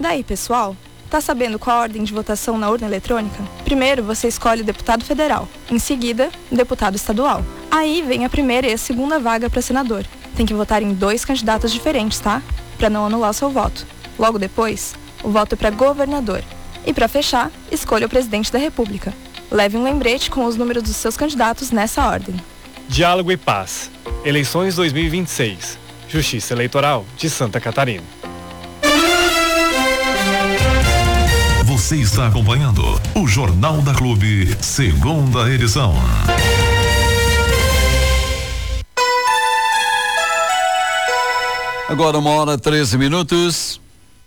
aí, pessoal? Tá sabendo qual a ordem de votação na urna eletrônica? Primeiro, você escolhe o deputado federal. Em seguida, o deputado estadual. Aí vem a primeira e a segunda vaga para senador. Tem que votar em 2 candidatos diferentes, tá? Para não anular o seu voto. Logo depois, o voto é para governador. E para fechar, escolha o presidente da República. Leve um lembrete com os números dos seus candidatos nessa ordem. Diálogo e Paz. Eleições 2026. Justiça Eleitoral de Santa Catarina. Você está acompanhando o Jornal da Clube, segunda edição. Agora 1h13.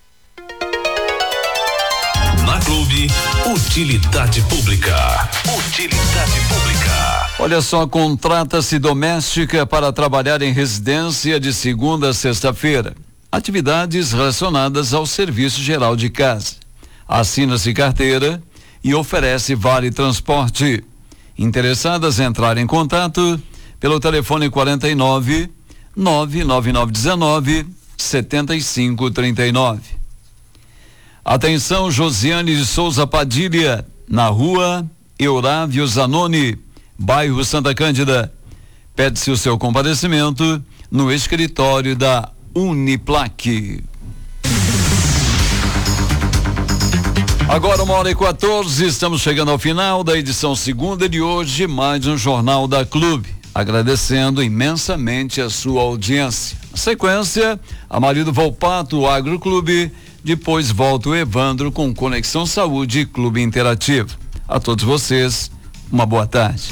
Na Clube, utilidade pública. Utilidade pública. Olha só, contrata-se doméstica para trabalhar em residência de segunda a sexta-feira. Atividades relacionadas ao serviço geral de casa. Assina-se carteira e oferece vale transporte. Interessadas entrar em contato pelo telefone 49 99919 7539. Atenção, Josiane de Souza Padilha, na rua Eurávio Zanoni, bairro Santa Cândida. Pede-se o seu comparecimento no escritório da Uniplac. Agora 1h14, estamos chegando ao final da edição segunda de hoje, mais um Jornal da Clube. Agradecendo imensamente a sua audiência. Na sequência, a Marido Volpato, o Agroclube, depois volta o Evandro com Conexão Saúde e Clube Interativo. A todos vocês, uma boa tarde.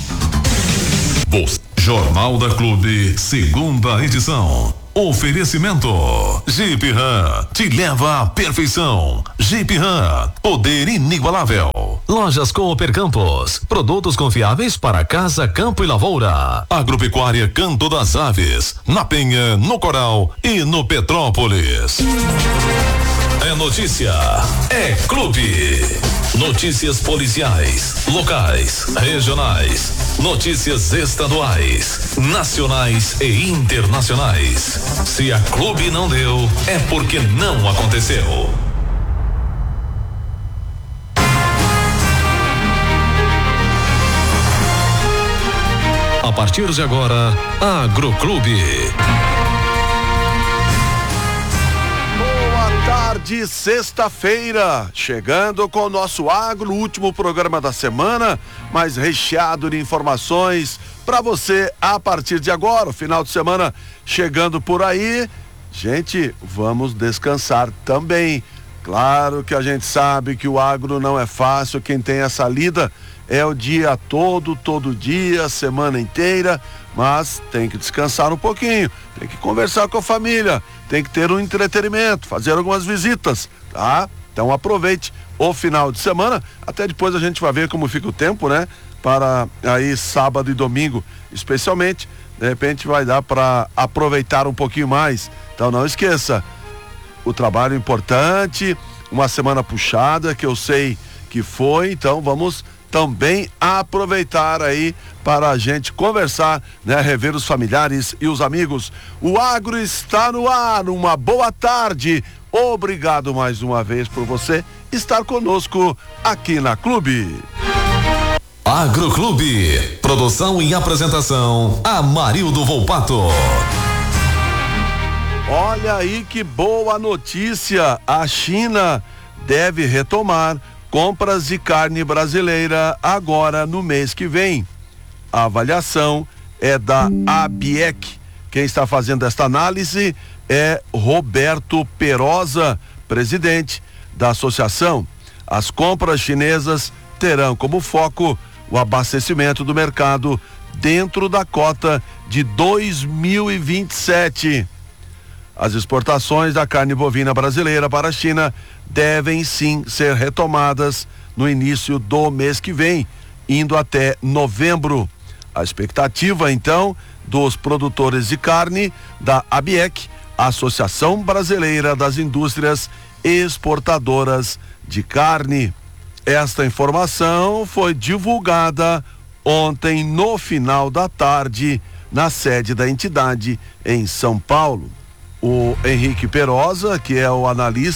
Jornal da Clube, segunda edição. Oferecimento: Jeep Ram te leva à perfeição. Jeep Ram, poder inigualável. Lojas Cooper Campos, produtos confiáveis para casa, campo e lavoura. Agropecuária Canto das Aves, na Penha, no Coral e no Petrópolis. É notícia, é clube. Notícias policiais, locais, regionais, notícias estaduais, nacionais e internacionais. Se a Clube não deu, é porque não aconteceu. A partir de agora, Agroclube. Tarde, sexta-feira, chegando com o nosso Agro, último programa da semana, mas recheado de informações para você a partir de agora. O final de semana chegando por aí, gente, vamos descansar também. Claro que a gente sabe que o agro não é fácil, quem tem essa lida é o dia todo dia, semana inteira, mas tem que descansar um pouquinho, tem que conversar com a família, tem que ter um entretenimento, fazer algumas visitas, tá? Então aproveite o final de semana, até depois a gente vai ver como fica o tempo, né? Para aí sábado e domingo, especialmente, de repente vai dar para aproveitar um pouquinho mais. Então não esqueça, o trabalho importante, uma semana puxada, que eu sei que foi, então vamos também aproveitar aí para a gente conversar, né? Rever os familiares e os amigos. O Agro está no ar, uma boa tarde. Obrigado mais uma vez por você estar conosco aqui na Clube. Agroclube, produção e apresentação, Amarildo Volpato. Olha aí que boa notícia, a China deve retomar compras de carne brasileira agora no mês que vem. A avaliação é da ABIEC. Quem está fazendo esta análise é Roberto Perosa, presidente da associação. As compras chinesas terão como foco o abastecimento do mercado dentro da cota de 2027. As exportações da carne bovina brasileira para a China devem sim ser retomadas no início do mês que vem, indo até novembro. A expectativa, então, dos produtores de carne da ABIEC, Associação Brasileira das Indústrias Exportadoras de Carne. Esta informação foi divulgada ontem no final da tarde na sede da entidade em São Paulo. O Henrique Perosa, que é o analista,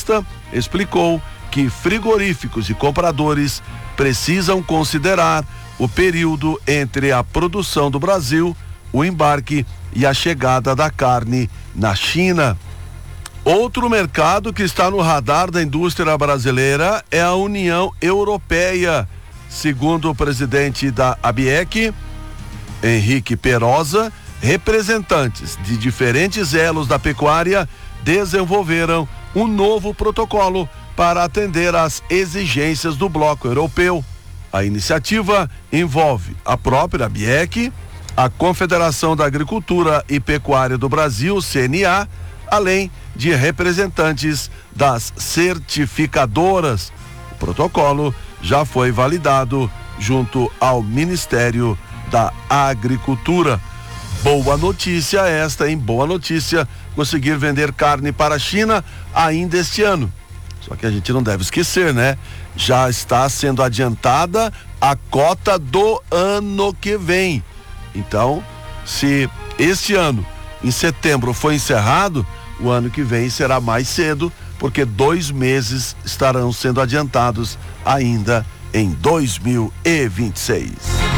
explicou que frigoríficos e compradores precisam considerar o período entre a produção do Brasil, o embarque e a chegada da carne na China. Outro mercado que está no radar da indústria brasileira é a União Europeia. Segundo o presidente da ABIEC, Henrique Perosa, representantes de diferentes elos da pecuária desenvolveram um novo protocolo para atender às exigências do bloco europeu. A iniciativa envolve a própria ABIEC, a Confederação da Agricultura e Pecuária do Brasil, CNA, além de representantes das certificadoras. O protocolo já foi validado junto ao Ministério da Agricultura. Boa notícia esta, hein? Boa notícia conseguir vender carne para a China ainda este ano. Só que a gente não deve esquecer, né? Já está sendo adiantada a cota do ano que vem. Então, se este ano, em setembro, foi encerrado, o ano que vem será mais cedo, porque 2 meses estarão sendo adiantados ainda em 2026.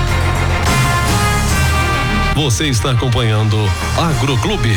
Você está acompanhando Agroclube.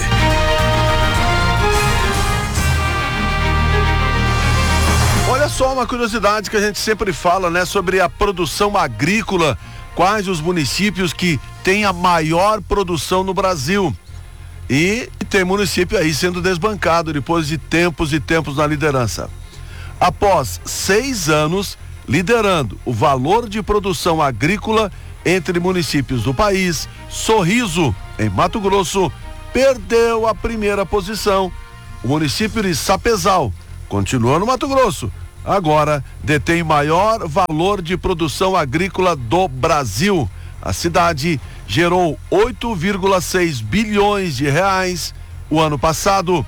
Olha só uma curiosidade que a gente sempre fala, né, sobre a produção agrícola. Quais os municípios que têm a maior produção no Brasil? E tem município aí sendo desbancado depois de tempos e tempos na liderança. Após 6 anos liderando o valor de produção agrícola entre municípios do país, Sorriso, em Mato Grosso, perdeu a primeira posição. O município de Sapezal continua no Mato Grosso. Agora detém maior valor de produção agrícola do Brasil. A cidade gerou 8,6 bilhões de reais. O ano passado,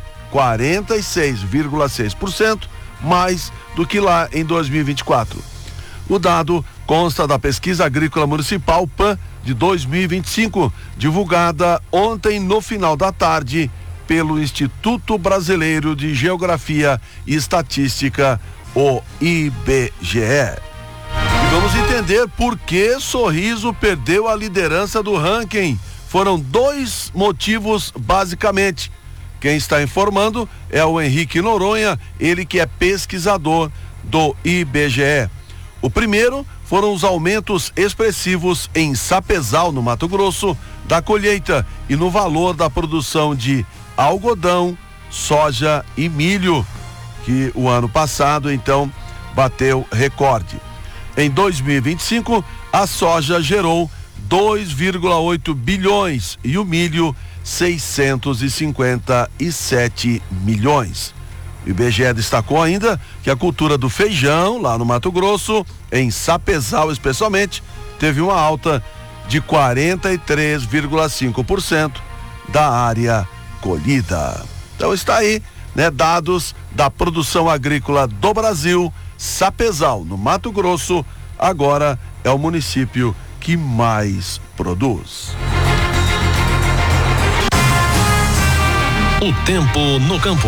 46,6% mais do que lá em 2024. O dado consta da Pesquisa Agrícola Municipal PAN de 2025, divulgada ontem no final da tarde pelo Instituto Brasileiro de Geografia e Estatística, o IBGE. E vamos entender por que Sorriso perdeu a liderança do ranking. Foram 2 motivos, basicamente. Quem está informando é o Henrique Noronha, ele que é pesquisador do IBGE. O primeiro foram os aumentos expressivos em Sapezal, no Mato Grosso, da colheita e no valor da produção de algodão, soja e milho, que o ano passado, então, bateu recorde. Em 2025, a soja gerou 2,8 bilhões e o milho 657 milhões. O IBGE destacou ainda que a cultura do feijão, lá no Mato Grosso, em Sapezal especialmente, teve uma alta de 43,5% da área colhida. Então está aí, né, dados da produção agrícola do Brasil. Sapezal, no Mato Grosso, agora é o município que mais produz. O tempo no campo.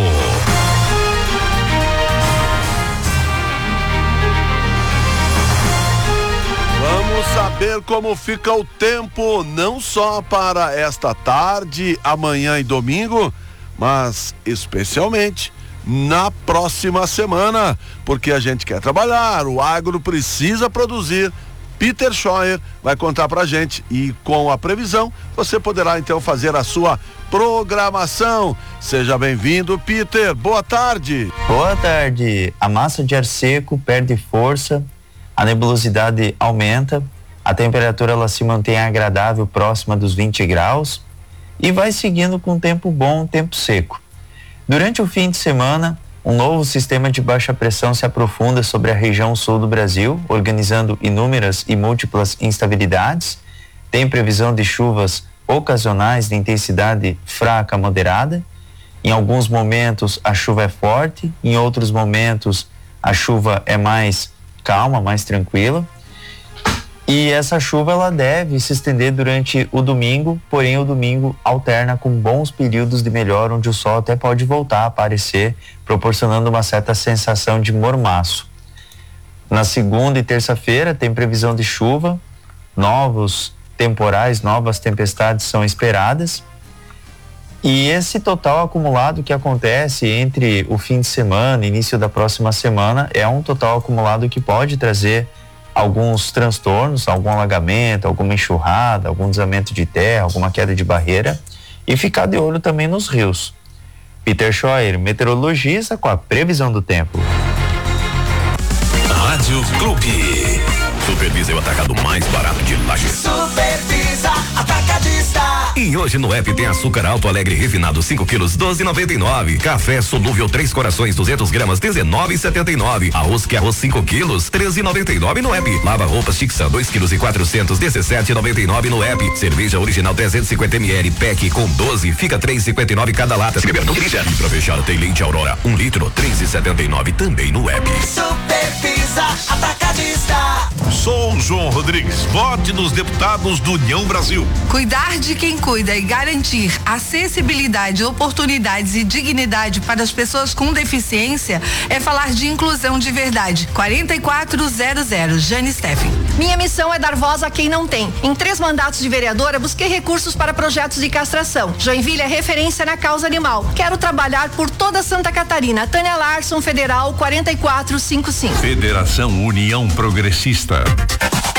Vamos saber como fica o tempo, não só para esta tarde, amanhã e domingo, mas especialmente na próxima semana, porque a gente quer trabalhar, o agro precisa produzir. Peter Scheuer vai contar pra gente e com a previsão você poderá então fazer a sua programação. Seja bem-vindo, Peter. Boa tarde. Boa tarde. A massa de ar seco perde força, a nebulosidade aumenta, a temperatura ela se mantém agradável, próxima dos 20 graus e vai seguindo com tempo bom, tempo seco. Durante o fim de semana, um novo sistema de baixa pressão se aprofunda sobre a região sul do Brasil, organizando inúmeras e múltiplas instabilidades. Tem previsão de chuvas ocasionais de intensidade fraca a moderada. Em alguns momentos a chuva é forte, em outros momentos a chuva é mais calma, mais tranquila. E essa chuva ela deve se estender durante o domingo, porém o domingo alterna com bons períodos de melhor, onde o sol até pode voltar a aparecer, proporcionando uma certa sensação de mormaço. Na segunda e terça-feira tem previsão de chuva, novos temporais, novas tempestades são esperadas. E esse total acumulado que acontece entre o fim de semana e início da próxima semana é um total acumulado que pode trazer alguns transtornos, algum alagamento, alguma enxurrada, algum deslizamento de terra, alguma queda de barreira, e ficar de olho também nos rios. Peter Scheuer, meteorologista, com a previsão do tempo. Rádio Clube. Supervisa é o atacado mais barato de Lages. Supervisa Atacadista. E hoje no app tem açúcar Alto Alegre refinado 5 quilos, 12,99. Café solúvel 3 corações 200 gramas, 19,79. Arroz que arroz 5 quilos, 13,99 no app. Lava roupas Tixa 2 quilos e 400, 17,99 no app. Cerveja original 350 ml, pack com 12, fica 3,59 cada lata. Se beber não dirija. E pra fechar tem leite Aurora 1 litro, 3,79 também no app. Supervisa Atacadista. Sou João Rodrigues, vote nos deputados do União Brasil. Cuidar de quem cuida e garantir acessibilidade, oportunidades e dignidade para as pessoas com deficiência é falar de inclusão de verdade. 4400, Jane Steffen. Minha missão é dar voz a quem não tem. Em 3 mandatos de vereadora, busquei recursos para projetos de castração. Joinville é referência na causa animal. Quero trabalhar por toda Santa Catarina. Tânia Larson, Federal 4455. Federação União Progressista.